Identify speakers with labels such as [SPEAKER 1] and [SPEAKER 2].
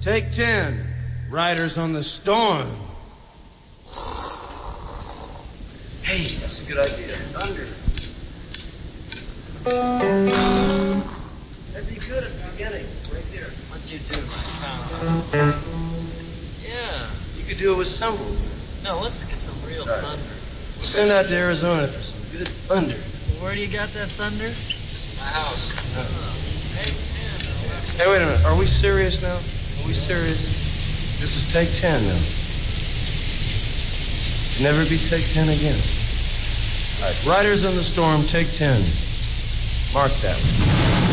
[SPEAKER 1] Take 10. Riders on the Storm.
[SPEAKER 2] Hey, that's a good idea. Thunder. That'd be good at the beginning, right there.
[SPEAKER 3] What'd you do, my pal? Yeah.
[SPEAKER 1] You could do it with cymbals.
[SPEAKER 3] No, let's get some real thunder.
[SPEAKER 1] We'll send out to Arizona for some good thunder.
[SPEAKER 3] Where do you got that thunder?
[SPEAKER 2] My house.
[SPEAKER 1] Hey, wait a minute. Are we serious now? Are we serious? This is take 10 now. Never be take 10 again. All right, Riders on the Storm, take 10. Mark that one.